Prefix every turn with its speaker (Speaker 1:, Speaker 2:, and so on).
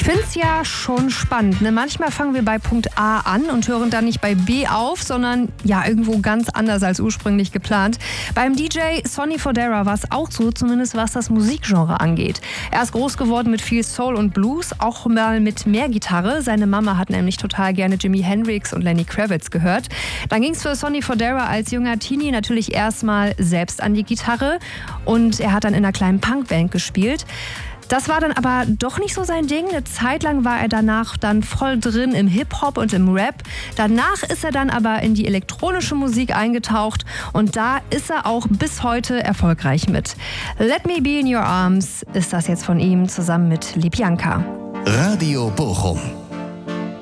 Speaker 1: finde es ja schon spannend. Ne? Manchmal fangen wir bei Punkt A an und hören dann nicht bei B auf, sondern ja irgendwo ganz anders als ursprünglich geplant. Beim DJ Sonny Fodera war es auch so, zumindest was das Musikgenre angeht. Er ist groß geworden mit viel Soul und Blues, auch mal mit mehr Gitarre. Seine Mama hat nämlich total gerne Jimi Hendrix und Lenny Kravitz gehört. Dann ging es für Sonny Fodera als junger Teenie natürlich erstmal selbst an die Gitarre und er hat dann in einer kleinen Punkband gespielt. Das war dann aber doch nicht so sein Ding. Eine Zeit lang war er danach dann voll drin im Hip-Hop und im Rap. Danach ist er dann aber in die elektronische Musik eingetaucht und da ist er auch bis heute erfolgreich mit. Let Me Be in Your Arms ist das jetzt von ihm zusammen mit Libyanka.
Speaker 2: Radio Bochum.